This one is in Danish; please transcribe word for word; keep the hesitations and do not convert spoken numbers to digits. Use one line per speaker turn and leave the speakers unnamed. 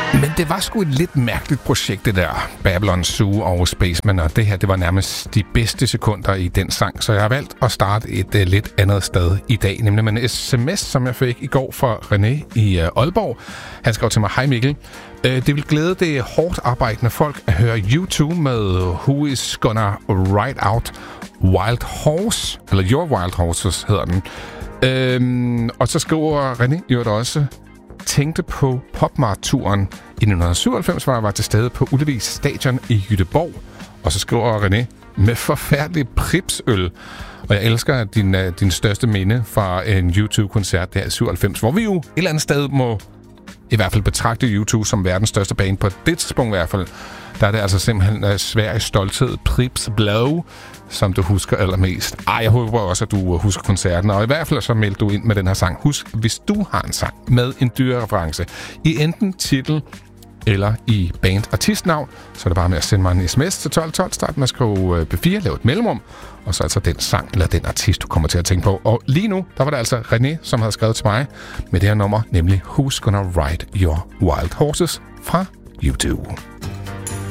Men det var sgu et lidt mærkeligt projekt, det der Babylon Zoo og Spaceman, og det her, det var nærmest de bedste sekunder i den sang, så jeg har valgt at starte et uh, lidt andet sted i dag, nemlig med en sms, som jeg fik i går fra René i uh, Aalborg. Han skrev til mig, hej Mikkel, uh, det vil glæde det hårdt arbejdende folk at høre U to med Who Is Gonna Ride Out Wild Horse, eller Your Wild Horses hedder den. Uh, og så skriver René jo også, tænkte på Popmart-turen i nitten syvoghalvfems, hvor jeg var til stede på Ullevi Stadion i Göteborg. Og så skriver René, med forfærdelig Pripsøl. Og jeg elsker din, din største minde fra en U to-koncert der i syvoghalvfems, hvor vi jo et eller andet sted må i hvert fald betragte U to som verdens største band på det tidspunkt i hvert fald. Der er det altså simpelthen Sveriges stolthed, Prips Blow, som du husker allermest. Ej, jeg håber også, at du husker koncerten, og i hvert fald så meldte du ind med den her sang. Husk, hvis du har en sang med en dyrereference i enten titel eller i band-artistnavn, så er det bare med at sende mig en sms til tolv tolv, start med at skrive B fire, lave et mellemrum, og så altså den sang eller den artist, du kommer til at tænke på. Og lige nu, der var det altså René, som havde skrevet til mig med det her nummer, nemlig Who's Gonna Ride Your Wild Horses fra U to.